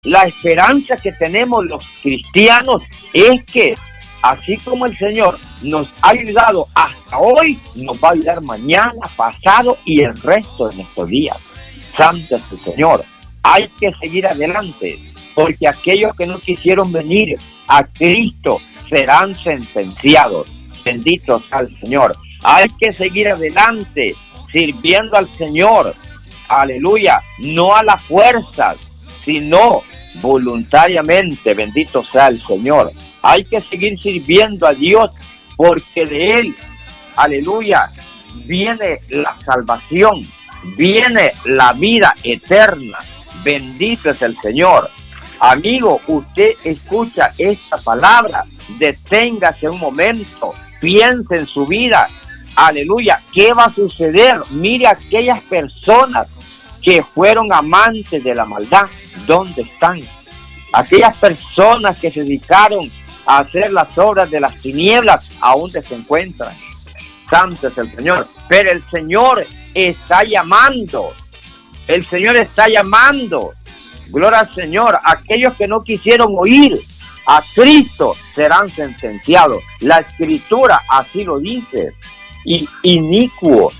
la esperanza que tenemos los cristianos es que así como el Señor nos ha ayudado hasta hoy, nos va a ayudar mañana, pasado y el resto de nuestros días. Santo es el Señor. Hay que seguir adelante, porque aquellos que no quisieron venir a Cristo serán sentenciados. Bendito sea el Señor. Hay que seguir adelante, sirviendo al Señor. Aleluya. No a las fuerzas, sino voluntariamente. Bendito sea el Señor. Hay que seguir sirviendo a Dios, porque de Él, aleluya, viene la salvación, viene la vida eterna. Bendito es el Señor. Amigo, usted escucha esta palabra, deténgase un momento, piense en su vida. Aleluya, ¿qué va a suceder? Mire aquellas personas que fueron amantes de la maldad, ¿dónde están? Aquellas personas que se dedicaron a hacer las obras de las tinieblas, ¿a dónde se encuentran? Santo es el Señor. Pero el Señor está llamando. El Señor está llamando. Gloria al Señor. Aquellos que no quisieron oír a Cristo serán sentenciados. La Escritura así lo dice. Y inicuo,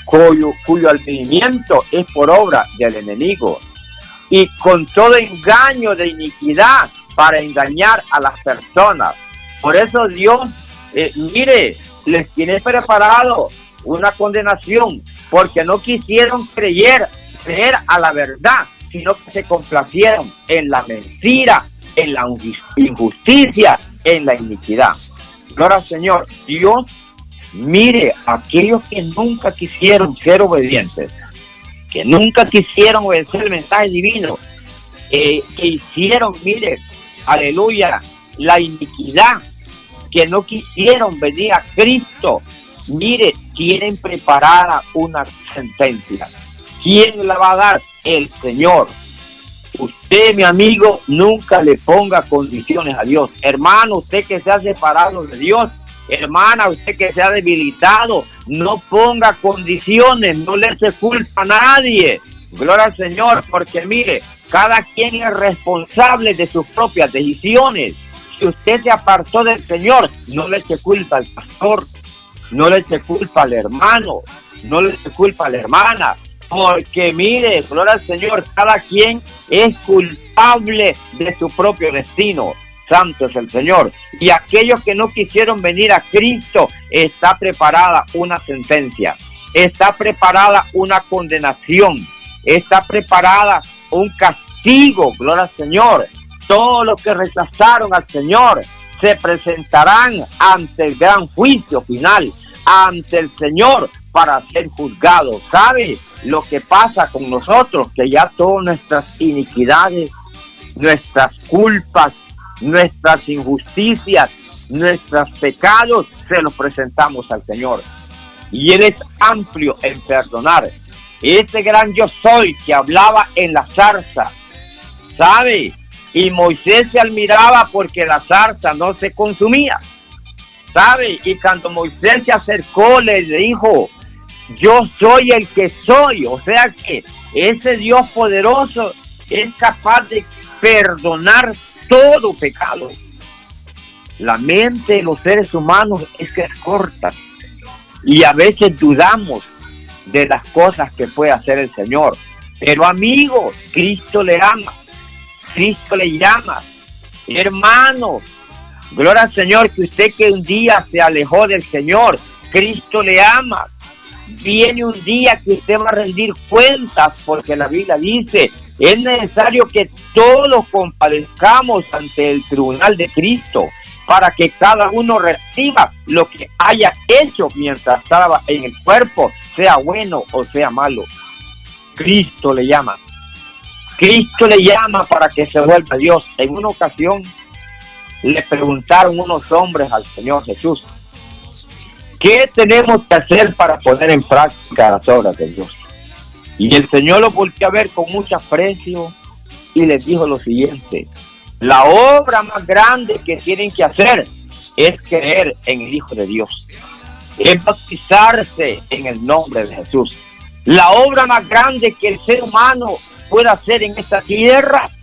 cuyo advenimiento es por obra del enemigo. Y con todo engaño de iniquidad para engañar a las personas. Por eso Dios, mire, les tiene preparado una condenación, porque no quisieron creer a la verdad, sino que se complacieron en la mentira, en la injusticia, en la iniquidad. Gloria al Señor. Dios, mire, aquellos que nunca quisieron ser obedientes, que nunca quisieron obedecer el mensaje divino, que hicieron, mire, aleluya, la iniquidad, que no quisieron venir a Cristo, mire, tienen preparada una sentencia. ¿Quién la va a dar? El Señor. Usted, mi amigo, nunca le ponga condiciones a Dios. Hermano, usted que se ha separado de Dios, hermana, usted que se ha debilitado, no ponga condiciones, no le eche culpa a nadie. Gloria al Señor, porque mire, cada quien es responsable de sus propias decisiones. Si usted se apartó del Señor, no le eche culpa al pastor, no le eche culpa al hermano, no le eche culpa a la hermana, porque mire, gloria al Señor, cada quien es culpable de su propio destino. Santo es el Señor. Y aquellos que no quisieron venir a Cristo, está preparada una sentencia, está preparada una condenación, está preparada un castigo. Gloria al Señor. Todos los que rechazaron al Señor se presentarán ante el gran juicio final, ante el Señor, para ser juzgados. ¿Sabe lo que pasa con nosotros? Que ya todas nuestras iniquidades, nuestras culpas, nuestras injusticias, nuestros pecados, se los presentamos al Señor. Y Él es amplio en perdonar. Ese gran yo soy que hablaba en la zarza, ¿sabe? Y Moisés se admiraba porque la zarza no se consumía, ¿sabe? Y cuando Moisés se acercó, le dijo, yo soy el que soy. O sea que ese Dios poderoso es capaz de perdonar todo pecado. La mente de los seres humanos es que es corta y a veces dudamos de las cosas que puede hacer el Señor. Pero amigos, Cristo le ama, Cristo le llama. Hermanos, gloria al Señor, que usted que un día se alejó del Señor, Cristo le ama. Viene un día que usted va a rendir cuentas, porque la Biblia dice, es necesario que todos comparezcamos ante el tribunal de Cristo, para que cada uno reciba lo que haya hecho mientras estaba en el cuerpo, sea bueno o sea malo. Cristo le llama. Cristo le llama para que se vuelva a Dios. En una ocasión le preguntaron unos hombres al Señor Jesús, ¿qué tenemos que hacer para poner en práctica las obras de Dios? Y el Señor lo volvió a ver con mucho aprecio y les dijo lo siguiente: la obra más grande que tienen que hacer es creer en el Hijo de Dios, es bautizarse en el nombre de Jesús. La obra más grande que el ser humano puede hacer en esta tierra